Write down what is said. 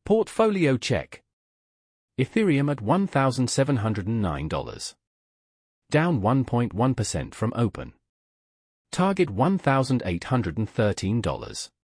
Portfolio check. Ethereum at $1,709. Down 1.1% from open. Target $1,813.